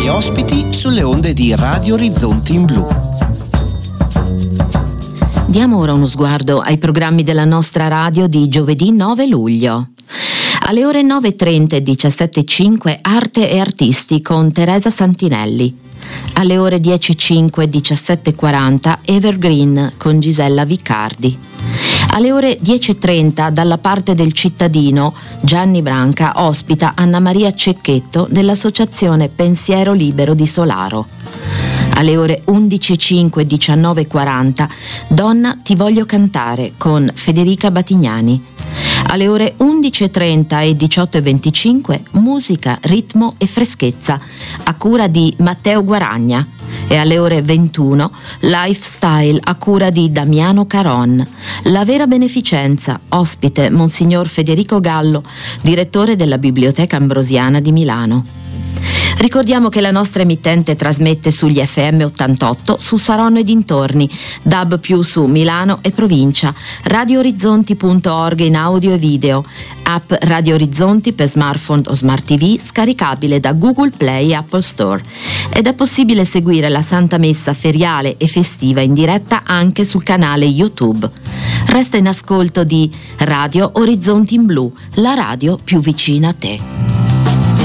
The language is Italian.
suoi ospiti sulle onde di Radio Orizzonti in Blu. Diamo ora uno sguardo ai programmi della nostra radio di giovedì 9 luglio. Alle ore 9.30 e 17.05 Arte e Artisti con Teresa Santinelli. Alle ore 10.05 e 17.40 Evergreen con Gisella Vicardi. Alle ore 10.30 dalla parte del cittadino Gianni Branca ospita Anna Maria Cecchetto dell'associazione Pensiero Libero di Solaro. Alle ore 11.05 e 19.40 Donna ti voglio cantare con Federica Batignani. Alle ore 11.30 e 18.25 Musica, ritmo e freschezza a cura di Matteo Guaragna. E alle ore 21 Lifestyle a cura di Damiano Caron. La vera beneficenza, ospite Monsignor Federico Gallo, direttore della Biblioteca Ambrosiana di Milano. Ricordiamo che la nostra emittente trasmette sugli FM 88 su Saronno e dintorni, DAB+ su Milano e provincia, radioorizzonti.org in audio e video, app Radio Orizzonti per smartphone o smart TV scaricabile da Google Play e Apple Store. Ed è possibile seguire la Santa Messa feriale e festiva in diretta anche sul canale YouTube. Resta in ascolto di Radio Orizzonti in Blu, la radio più vicina a te.